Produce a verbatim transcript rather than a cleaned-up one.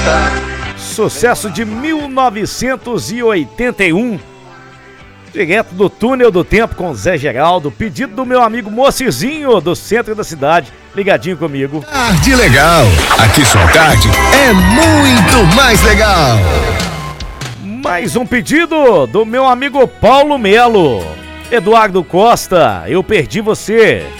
Sucesso de mil novecentos e oitenta e um. Direto do Túnel do Tempo com Zé Geraldo. Pedido do meu amigo Mocizinho, do centro da cidade. Ligadinho comigo. Tarde legal. Aqui sua tarde é muito mais legal. Mais um pedido do meu amigo Paulo Melo. Eduardo Costa, eu perdi você.